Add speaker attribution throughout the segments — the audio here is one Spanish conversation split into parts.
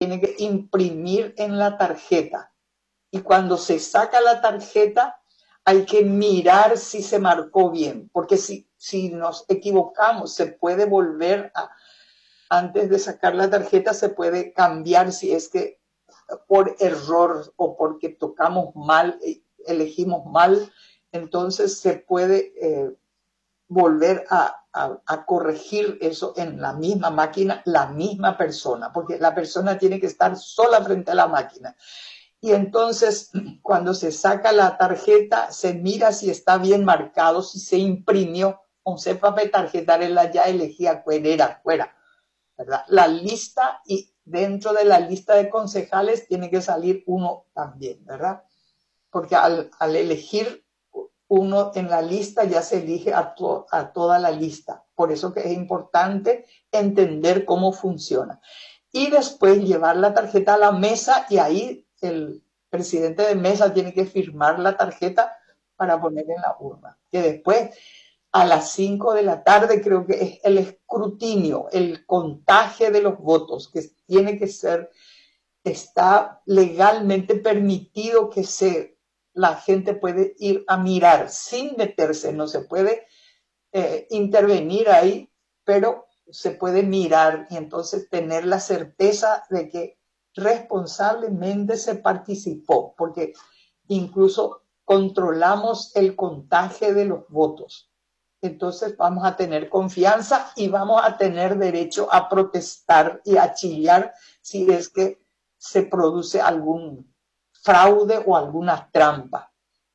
Speaker 1: tiene que imprimir en la tarjeta. Y cuando se saca la tarjeta, hay que mirar si se marcó bien, porque si nos equivocamos, se puede volver antes de sacar la tarjeta, se puede cambiar si es que por error o porque tocamos mal, elegimos mal, entonces se puede volver a corregir eso en la misma máquina, la misma persona, porque la persona tiene que estar sola frente a la máquina. Y entonces, cuando se saca la tarjeta, se mira si está bien marcado, si se imprimió, o sepa tarjeta ya elegía fuera, ¿verdad? La lista, y dentro de la lista de concejales tiene que salir uno también, ¿verdad? Porque al elegir uno en la lista ya se elige a toda la lista. Por eso que es importante entender cómo funciona. Y después llevar la tarjeta a la mesa y ahí el presidente de mesa tiene que firmar la tarjeta para poner en la urna. Que después a las 5 de la tarde creo que es el escrutinio, el contaje de los votos, que tiene que ser, está legalmente permitido que la gente puede ir a mirar sin meterse, no se puede intervenir ahí, pero se puede mirar y entonces tener la certeza de que responsablemente se participó, porque incluso controlamos el contagio de los votos. Entonces vamos a tener confianza y vamos a tener derecho a protestar y a chillar si es que se produce algún fraude o alguna trampa.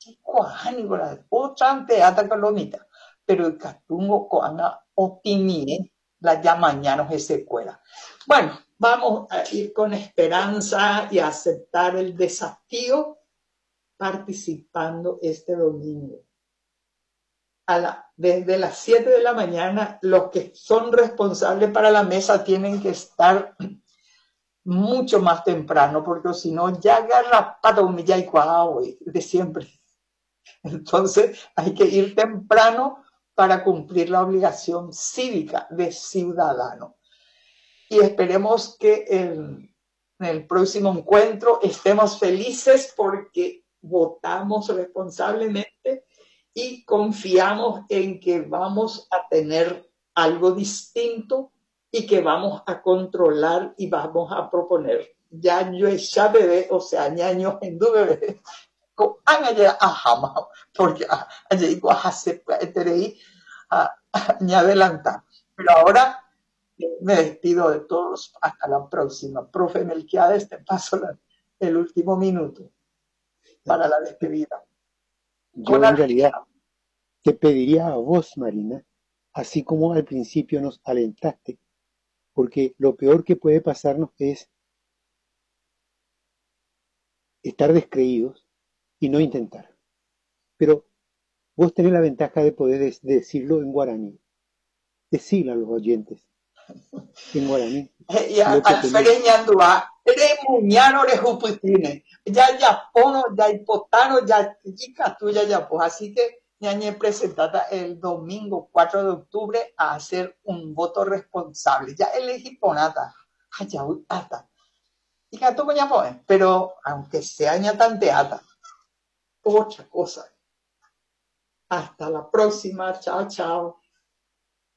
Speaker 1: Pero el catungo coana optimie la ya mañana se cuela. Bueno, vamos a ir con esperanza y a aceptar el desafío participando este domingo. Desde las 7 de la mañana, los que son responsables para la mesa tienen que estar mucho más temprano, porque si no, ya agarra pata humilla y cuajao de siempre. Entonces, hay que ir temprano para cumplir la obligación cívica de ciudadano. Y esperemos que en el próximo encuentro estemos felices porque votamos responsablemente y confiamos en que vamos a tener algo distinto y que vamos a controlar y vamos a proponer. Ya yo ya bebé, o sea, ñaño en du bebé, porque me adelanta. Pero ahora me despido de todos. Hasta la próxima. Profe Melquiades, te paso el último minuto para la despedida.
Speaker 2: Yo en realidad te pediría a vos, Marina, así como al principio nos alentaste, porque lo peor que puede pasarnos es estar descreídos y no intentar. Pero vos tenés la ventaja de poder decirlo en guaraní. Decirle a los oyentes en guaraní.
Speaker 1: Ya alfereñandua, muñano de juputine. Ya pono, ya hipotano, ya tuya ya pues. Así que ñañe presentada el domingo 4 de octubre a hacer un voto responsable. Ya elegí ponata. Ya hasta. Y que tú ya pues, pero aunque sea ña tan teata, otra cosa. Hasta la próxima. Chao, chao.